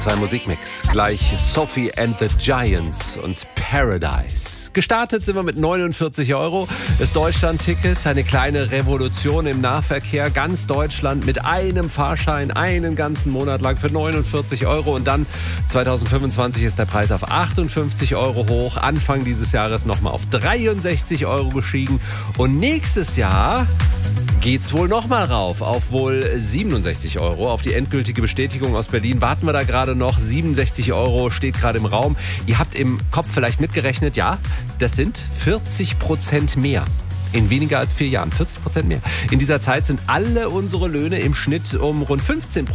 2 Musikmix. Gleich Sophie and the Giants und Paradise. Gestartet sind wir mit 49 €. Das Deutschland-Ticket, eine kleine Revolution im Nahverkehr. Ganz Deutschland mit einem Fahrschein, einen ganzen Monat lang für 49 €. Und dann 2025 ist der Preis auf 58 € hoch. Anfang dieses Jahres nochmal auf 63 € gestiegen. Und nächstes Jahr geht's wohl nochmal rauf auf wohl 67 €. Auf die endgültige Bestätigung aus Berlin warten wir da gerade noch. 67 € steht gerade im Raum. Ihr habt im Kopf vielleicht mitgerechnet, ja, das sind 40% mehr. In weniger als 4 Jahren, 40% mehr. In dieser Zeit sind alle unsere Löhne im Schnitt um rund 15%